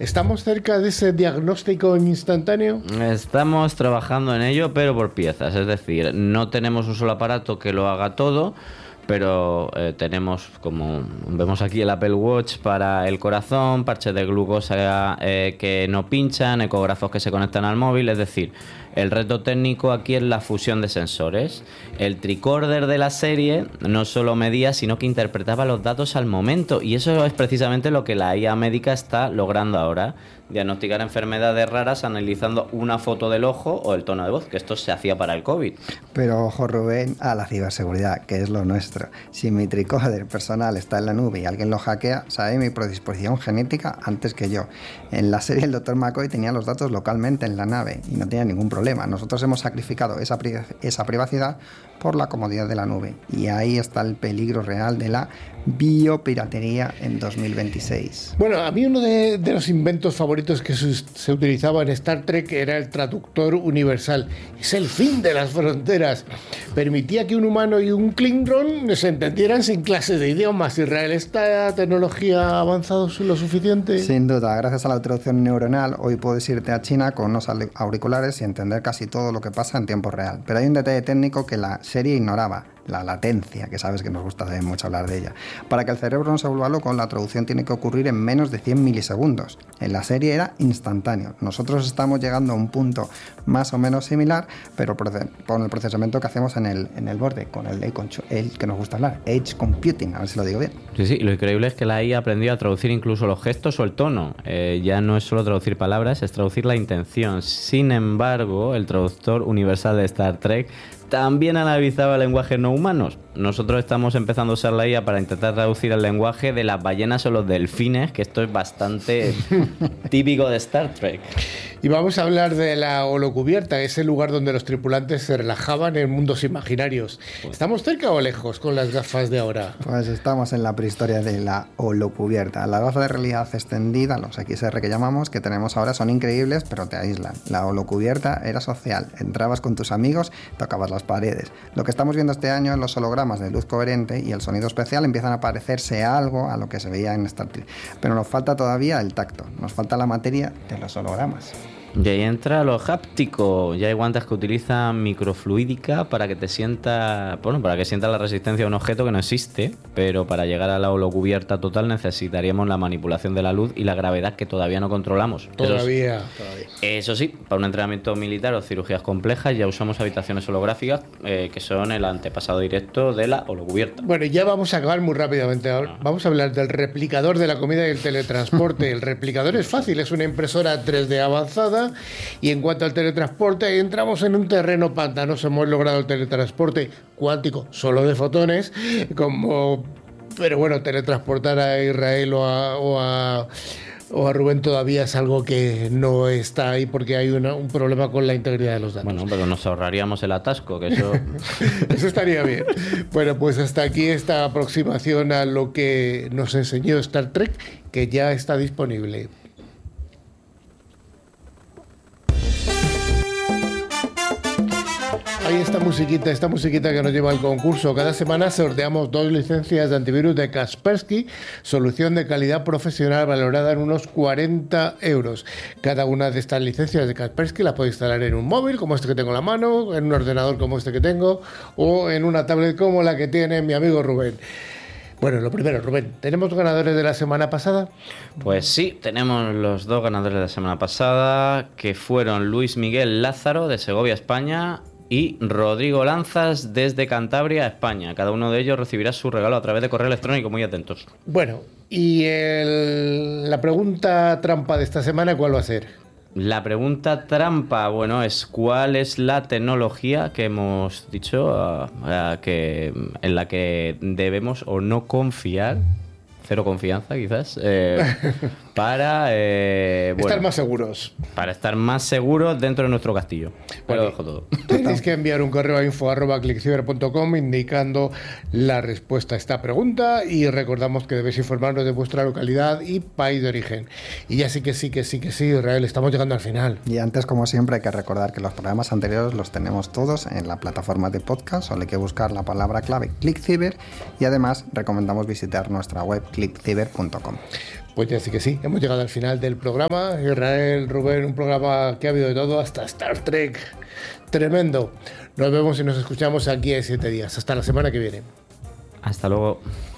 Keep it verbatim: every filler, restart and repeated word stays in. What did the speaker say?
¿Estamos cerca de ese diagnóstico instantáneo? Estamos trabajando en ello, pero por piezas. Es decir, no tenemos un solo aparato que lo haga todo, pero eh, tenemos, como vemos aquí, el Apple Watch para el corazón, parches de glucosa eh, que no pinchan, ecógrafos que se conectan al móvil. Es decir, el reto técnico aquí es la fusión de sensores. El tricorder de la serie no solo medía, sino que interpretaba los datos al momento, y eso es precisamente lo que la I A médica está logrando ahora: diagnosticar enfermedades raras analizando una foto del ojo o el tono de voz, que esto se hacía para el COVID. Pero ojo, Rubén, a la ciberseguridad, que es lo nuestro. Si mi tricorder personal está en la nube y alguien lo hackea, sabe mi predisposición genética antes que yo. En la serie el doctor McCoy tenía los datos localmente en la nave y no tenía ningún problema. Nosotros hemos sacrificado esa, pri- esa privacidad por la comodidad de la nube. Y ahí está el peligro real de la biopiratería en dos mil veintiséis. Bueno, a mí uno de, de los inventos favoritos que se, se utilizaba en Star Trek era el traductor universal. Es el fin de las fronteras. Permitía que un humano y un Klingon se entendieran sin clases de idiomas. ¿Israel esta tecnología ha avanzado lo suficiente? Sin duda, gracias a la traducción neuronal, hoy puedes irte a China con unos auriculares y entender casi todo lo que pasa en tiempo real. Pero hay un detalle técnico que la serie ignoraba: la latencia, que sabes que nos gusta mucho hablar de ella. Para que el cerebro no se vuelva loco, la traducción tiene que ocurrir en menos de cien milisegundos. En la serie era instantáneo. Nosotros estamos llegando a un punto más o menos similar, pero con el procesamiento que hacemos en el, en el borde, con el, el que nos gusta hablar, Edge Computing, a ver si lo digo bien. Sí, sí, lo increíble es que la I A aprendió a traducir incluso los gestos o el tono. Eh, ya no es solo traducir palabras, es traducir la intención. Sin embargo, el traductor universal de Star Trek también analizaba lenguajes no humanos. Nosotros estamos empezando a usar la I A para intentar traducir el lenguaje de las ballenas o los delfines, que esto es bastante típico de Star Trek. Y vamos a hablar de la holocubierta, ese lugar donde los tripulantes se relajaban en mundos imaginarios. ¿Estamos cerca o lejos con las gafas de ahora? Pues estamos en la prehistoria de la holocubierta. Las gafas de realidad extendida, los X R que llamamos, que tenemos ahora, son increíbles, pero te aíslan. La holocubierta era social. Entrabas con tus amigos, tocabas las paredes. Lo que estamos viendo este año en los hologramas de luz coherente y el sonido especial empiezan a parecerse algo a lo que se veía en Star Trek. Pero nos falta todavía el tacto, nos falta la materia de los hologramas. Y ahí entra lo háptico. Ya hay guantes que utilizan microfluídica para que te sienta, bueno, para que sienta la resistencia a un objeto que no existe, pero para llegar a la holocubierta total necesitaríamos la manipulación de la luz y la gravedad que todavía no controlamos. Todavía. Eso, todavía. Eso sí, para un entrenamiento militar o cirugías complejas ya usamos habitaciones holográficas eh, que son el antepasado directo de la holocubierta. Bueno, ya vamos a acabar muy rápidamente. Vamos a hablar del replicador de la comida y el teletransporte. El replicador es fácil, es una impresora tres D avanzada. Y en cuanto al teletransporte, entramos en un terreno pantanoso. Hemos logrado el teletransporte cuántico, solo de fotones, como, pero bueno, teletransportar a Israel o a, o a, o a Rubén todavía es algo que no está ahí porque hay una, un problema con la integridad de los datos. Bueno, pero nos ahorraríamos el atasco, que eso... Eso estaría bien. Bueno, pues hasta aquí esta aproximación a lo que nos enseñó Star Trek, que ya está disponible. Ahí esta musiquita, esta musiquita que nos lleva al concurso. Cada semana sorteamos dos licencias de antivirus de Kaspersky, solución de calidad profesional valorada en unos cuarenta euros. Cada una de estas licencias de Kaspersky la puede instalar en un móvil como este que tengo en la mano, en un ordenador como este que tengo o en una tablet como la que tiene mi amigo Rubén. Bueno, lo primero, Rubén, ¿tenemos ganadores de la semana pasada? Pues sí, tenemos los dos ganadores de la semana pasada, que fueron Luis Miguel Lázaro, de Segovia, España, y Rodrigo Lanzas, desde Cantabria, España. Cada uno de ellos recibirá su regalo a través de correo electrónico, muy atentos. Bueno, y el, la pregunta trampa de esta semana, ¿cuál va a ser? La pregunta trampa, bueno, es ¿cuál es la tecnología que hemos dicho uh, uh, que, en la que debemos o no confiar? Cero confianza, quizás, eh, para eh, bueno, estar más seguros. Para estar más seguros dentro de nuestro castillo. Bueno, lo dejo todo. Tenéis que enviar un correo a info arroba clickciber punto com indicando la respuesta a esta pregunta y recordamos que debéis informarnos de vuestra localidad y país de origen. Y ya sí que sí, que sí, que sí, Israel, estamos llegando al final. Y antes, como siempre, hay que recordar que los programas anteriores los tenemos todos en la plataforma de podcast, solo hay que buscar la palabra clave ClickCiber y además recomendamos visitar nuestra web click ciber punto com. Pues ya sí que sí, hemos llegado al final del programa. Israel, Rubén, un programa que ha habido de todo, hasta Star Trek. Tremendo. Nos vemos y nos escuchamos aquí en siete días. Hasta la semana que viene. Hasta luego.